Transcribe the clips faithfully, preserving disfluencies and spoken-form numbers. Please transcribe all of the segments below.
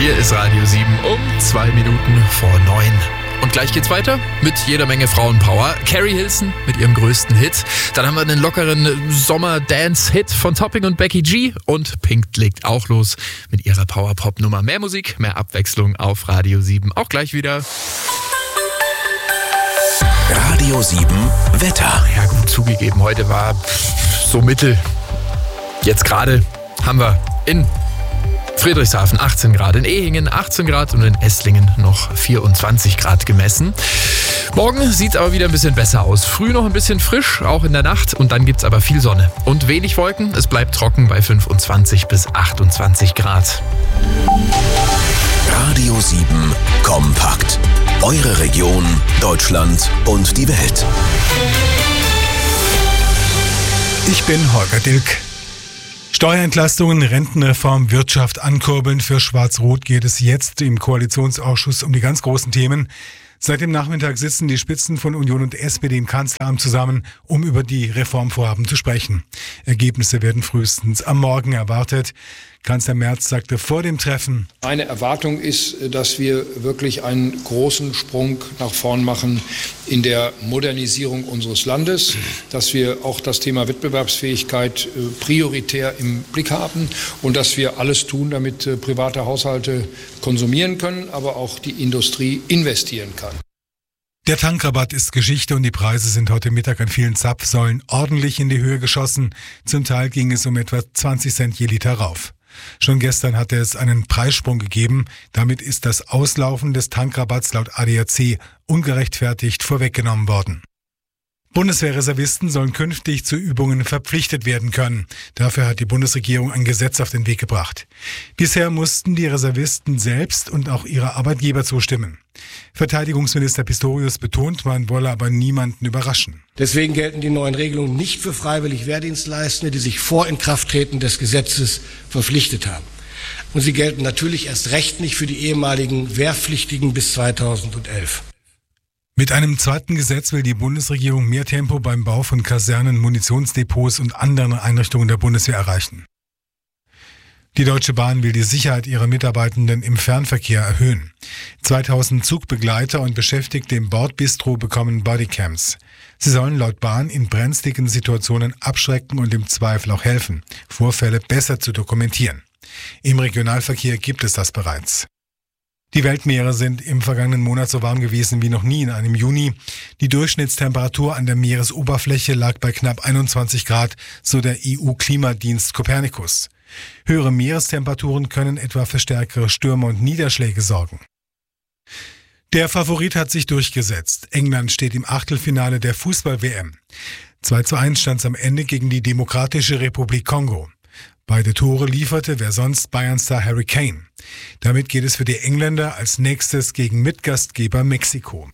Hier ist Radio sieben um zwei Minuten vor neun. Und gleich geht's weiter mit jeder Menge Frauenpower. Carrie Hilson mit ihrem größten Hit. Dann haben wir einen lockeren Sommer-Dance-Hit von Topping und Becky G. Und Pink legt auch los mit ihrer Power-Pop-Nummer. Mehr Musik, mehr Abwechslung auf Radio sieben. Auch gleich wieder. Radio sieben Wetter. Ja gut, zugegeben, heute war so mittel. Jetzt gerade haben wir in Friedrichshafen achtzehn Grad, in Ehingen achtzehn Grad und in Esslingen noch vierundzwanzig Grad gemessen. Morgen sieht es aber wieder ein bisschen besser aus. Früh noch ein bisschen frisch, auch in der Nacht, und dann gibt es aber viel Sonne und wenig Wolken. Es bleibt trocken bei fünfundzwanzig bis achtundzwanzig Grad. Radio sieben Kompakt. Eure Region, Deutschland und die Welt. Ich bin Holger Dilk. Steuerentlastungen, Rentenreform, Wirtschaft ankurbeln. Für Schwarz-Rot geht es jetzt im Koalitionsausschuss um die ganz großen Themen. Seit dem Nachmittag sitzen die Spitzen von Union und S P D im Kanzleramt zusammen, um über die Reformvorhaben zu sprechen. Ergebnisse werden frühestens am Morgen erwartet. Kanzler Merz sagte vor dem Treffen: Meine Erwartung ist, dass wir wirklich einen großen Sprung nach vorn machen in der Modernisierung unseres Landes, dass wir auch das Thema Wettbewerbsfähigkeit prioritär im Blick haben und dass wir alles tun, damit private Haushalte konsumieren können, aber auch die Industrie investieren kann. Der Tankrabatt ist Geschichte und die Preise sind heute Mittag an vielen Zapfsäulen ordentlich in die Höhe geschossen. Zum Teil ging es um etwa zwanzig Cent je Liter rauf. Schon gestern hatte es einen Preissprung gegeben. Damit ist das Auslaufen des Tankrabatts laut A D A C ungerechtfertigt vorweggenommen worden. Bundeswehrreservisten sollen künftig zu Übungen verpflichtet werden können. Dafür hat die Bundesregierung ein Gesetz auf den Weg gebracht. Bisher mussten die Reservisten selbst und auch ihre Arbeitgeber zustimmen. Verteidigungsminister Pistorius betont, man wolle aber niemanden überraschen. Deswegen gelten die neuen Regelungen nicht für freiwillig Wehrdienstleistende, die sich vor Inkrafttreten des Gesetzes verpflichtet haben. Und sie gelten natürlich erst recht nicht für die ehemaligen Wehrpflichtigen bis zweitausendelf. Mit einem zweiten Gesetz will die Bundesregierung mehr Tempo beim Bau von Kasernen, Munitionsdepots und anderen Einrichtungen der Bundeswehr erreichen. Die Deutsche Bahn will die Sicherheit ihrer Mitarbeitenden im Fernverkehr erhöhen. zweitausend Zugbegleiter und Beschäftigte im Bordbistro bekommen Bodycams. Sie sollen laut Bahn in brenzligen Situationen abschrecken und im Zweifel auch helfen, Vorfälle besser zu dokumentieren. Im Regionalverkehr gibt es das bereits. Die Weltmeere sind im vergangenen Monat so warm gewesen wie noch nie in einem Juni. Die Durchschnittstemperatur an der Meeresoberfläche lag bei knapp einundzwanzig Grad, so der E U-Klimadienst Copernicus. Höhere Meerestemperaturen können etwa für stärkere Stürme und Niederschläge sorgen. Der Favorit hat sich durchgesetzt. England steht im Achtelfinale der Fußball-W M. zwei zu eins stand es am Ende gegen die Demokratische Republik Kongo. Beide Tore lieferte wer sonst Bayern-Star Harry Kane. Damit geht es für die Engländer als nächstes gegen Mitgastgeber Mexiko.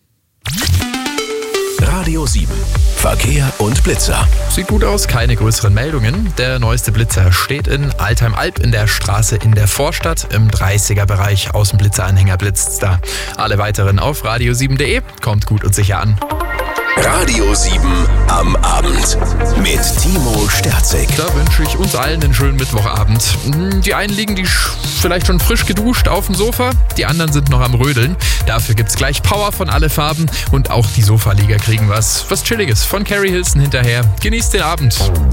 Radio sieben. Verkehr und Blitzer. Sieht gut aus, keine größeren Meldungen. Der neueste Blitzer steht in Altheim-Alb in der Straße in der Vorstadt. Im dreißiger-Bereich Außenblitzeranhänger blitzt's da. Alle weiteren auf radio sieben punkt de. Kommt gut und sicher an. Radio sieben am Abend mit Timo Sterzig. Da wünsche ich uns allen einen schönen Mittwochabend. Die einen liegen die vielleicht schon frisch geduscht auf dem Sofa, die anderen sind noch am Rödeln. Dafür gibt's gleich Power von alle Farben und auch die Sofalieger kriegen was, was Chilliges von Carrie Hilson hinterher. Genießt den Abend.